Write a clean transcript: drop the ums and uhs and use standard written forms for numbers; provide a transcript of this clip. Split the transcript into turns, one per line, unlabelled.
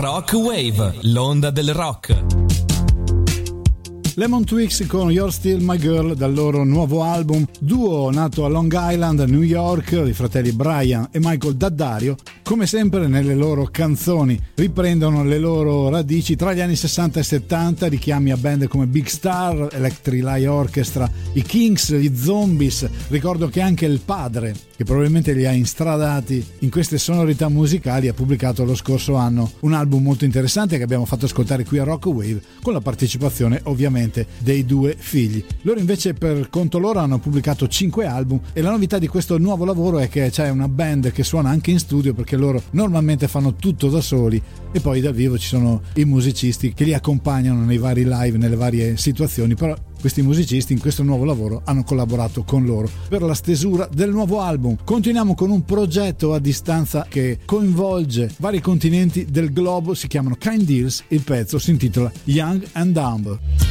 Rock Wave, l'onda del rock.
Lemon Twigs con You're Still My Girl dal loro nuovo album, duo nato a Long Island, New York, i fratelli Brian e Michael Daddario. Come sempre nelle loro canzoni riprendono le loro radici tra gli anni 60 e 70, richiami a band come Big Star, Electric Light Orchestra, i Kings, gli Zombies. Ricordo che anche il padre, che probabilmente li ha instradati in queste sonorità musicali, ha pubblicato lo scorso anno un album molto interessante che abbiamo fatto ascoltare qui a Rock Wave, con la partecipazione ovviamente dei due figli. Loro invece per conto loro hanno pubblicato 5 album e la novità di questo nuovo lavoro è che c'è una band che suona anche in studio, perché loro normalmente fanno tutto da soli e poi dal vivo ci sono i musicisti che li accompagnano nei vari live, nelle varie situazioni, però questi musicisti in questo nuovo lavoro hanno collaborato con loro per la stesura del nuovo album. Continuiamo con un progetto a distanza che coinvolge vari continenti del globo, si chiamano Kind Deals, il pezzo si intitola Young and Dumb.